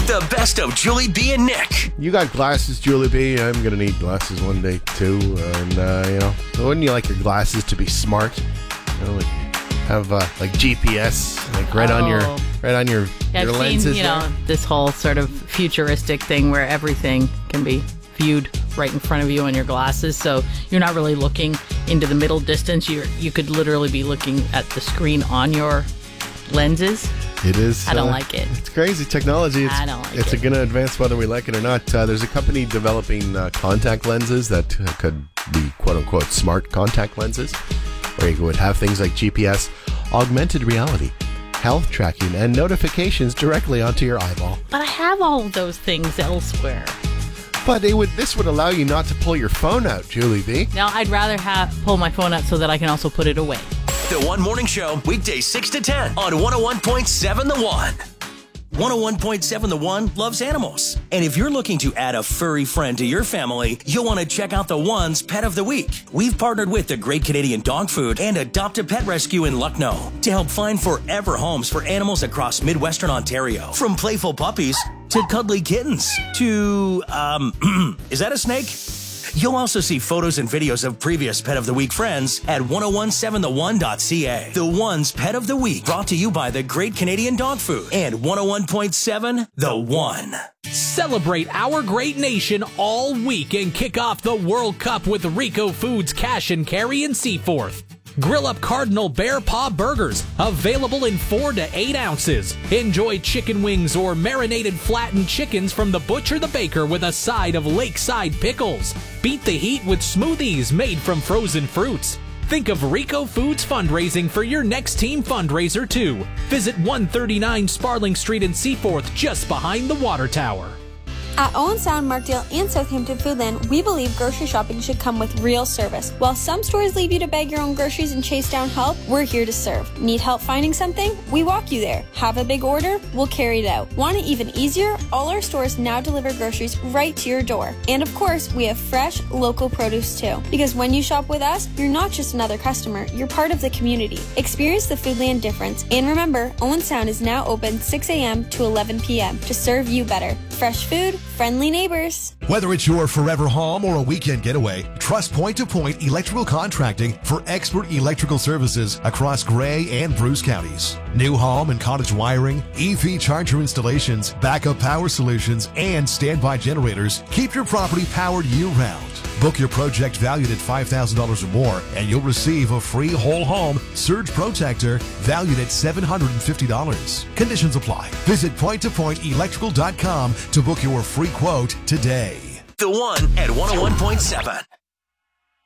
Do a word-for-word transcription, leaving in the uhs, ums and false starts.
The best of Julie B and Nick. You got glasses, Julie B. I'm going to need glasses one day, too. And, uh, you know, wouldn't you like your glasses to be smart? You know, like have, uh, like, G P S, like, right oh. on your right on your, yeah, your I've lenses seen, you know, there. this whole sort of futuristic thing where everything can be viewed right in front of you on your glasses, so you're not really looking into the middle distance. You you could literally be looking at the screen on your lenses. It is. I don't uh, like it. It's crazy technology. It's, I don't like it's it. going to advance whether we like it or not. Uh, there's a company developing uh, contact lenses that uh, could be quote-unquote smart contact lenses, where you would have things like G P S, augmented reality, health tracking, and notifications directly onto your eyeball. But I have all of those things elsewhere. But it would this would allow you not to pull your phone out, Julie B. Now, I'd rather have pull my phone out so that I can also put it away. The One Morning Show, weekdays six to ten on one oh one point seven The One. one oh one point seven The One loves animals. And if you're looking to add a furry friend to your family, you'll want to check out The One's Pet of the Week. We've partnered with the Great Canadian Dog Food and Adopt a Pet Rescue in Lucknow to help find forever homes for animals across Midwestern Ontario. From playful puppies to cuddly kittens to, um, is that a snake? You'll also see photos and videos of previous Pet of the Week friends at ten seventeen the one dot c a. The One's Pet of the Week, brought to you by the Great Canadian Dog Food and one oh one point seven The One. Celebrate our great nation all week and kick off the World Cup with Rico Foods Cash and Carry in Seaforth. Grill up Cardinal Bear Paw Burgers, available in four to eight ounces. Enjoy chicken wings or marinated flattened chickens from the butcher the baker with a side of lakeside pickles. Beat the heat with smoothies made from frozen fruits. Think of Rico Foods fundraising for your next team fundraiser too. Visit one thirty-nine Sparling Street in Seaforth, just behind the water tower. At Owen Sound, Markdale, and Southampton Foodland, we believe grocery shopping should come with real service. While some stores leave you to bag your own groceries and chase down help, we're here to serve. Need help finding something? We walk you there. Have a big order? We'll carry it out. Want it even easier? All our stores now deliver groceries right to your door. And of course, we have fresh, local produce too. Because when you shop with us, you're not just another customer, you're part of the community. Experience the Foodland difference. And remember, Owen Sound is now open six a.m. to eleven p.m. to serve you better. Fresh food, friendly neighbors. Whether it's your forever home or a weekend getaway, trust Point to Point Electrical Contracting for expert electrical services across Grey and Bruce counties. New home and cottage wiring, E V charger installations, backup power solutions, and standby generators keep your property powered year-round. Book your project valued at five thousand dollars or more, and you'll receive a free whole home surge protector valued at seven hundred fifty dollars. Conditions apply. Visit point to point electrical dot com to book your free quote today. The One at one oh one point seven.